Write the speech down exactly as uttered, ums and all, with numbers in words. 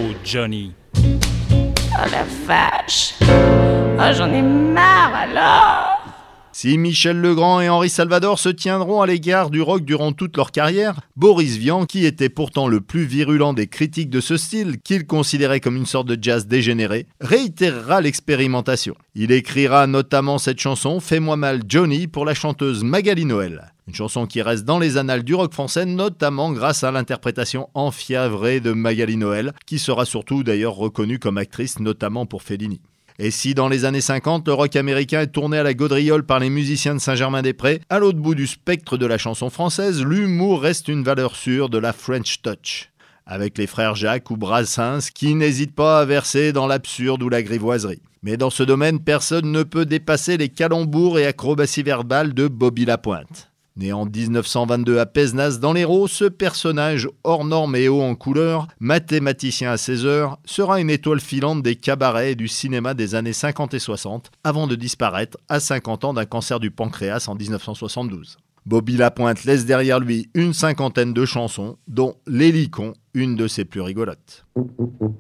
Johnny. Oh la vache. Oh, j'en ai marre alors. Si Michel Legrand et Henri Salvador se tiendront à l'égard du rock durant toute leur carrière, Boris Vian, qui était pourtant le plus virulent des critiques de ce style, qu'il considérait comme une sorte de jazz dégénéré, réitérera l'expérimentation. Il écrira notamment cette chanson « Fais-moi mal Johnny » pour la chanteuse Magali Noël. Une chanson qui reste dans les annales du rock français, notamment grâce à l'interprétation enfiavrée de Magali Noël, qui sera surtout d'ailleurs reconnue comme actrice, notamment pour Fellini. Et si dans les années cinquante, le rock américain est tourné à la gaudriole par les musiciens de Saint-Germain-des-Prés, à l'autre bout du spectre de la chanson française, l'humour reste une valeur sûre de la French Touch. Avec les frères Jacques ou Brassens qui n'hésitent pas à verser dans l'absurde ou la grivoiserie. Mais dans ce domaine, personne ne peut dépasser les calembours et acrobaties verbales de Bobby Lapointe. Né en dix-neuf cent vingt-deux à Pézenas dans l'Hérault, ce personnage hors norme et haut en couleur, mathématicien à seize heures, sera une étoile filante des cabarets et du cinéma des années cinquante et soixante, avant de disparaître à cinquante ans d'un cancer du pancréas en dix-neuf cent soixante-douze. Bobby Lapointe laisse derrière lui une cinquantaine de chansons, dont L'Hélicon, une de ses plus rigolotes.